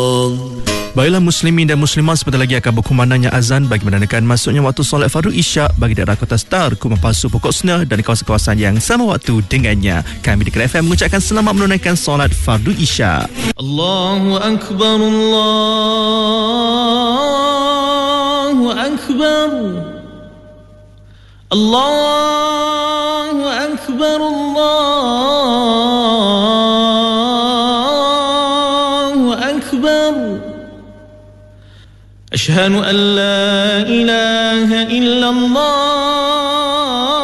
Baiklah muslimin dan muslimat, sebentar lagi akan berkumandangnya azan bagi menandakan masuknya waktu solat fardu isyak bagi daerah Kota Star, Kumandan Palsu, Pokok Senah dan kawasan-kawasan yang sama waktu dengannya. Kami di Kera FM mengucapkan selamat menunaikan solat fardu isyak. Allahu Akbar, Allahu Akbar, Allahu Akbar, Allahu Akbar. أشهد أن لا إله إلا الله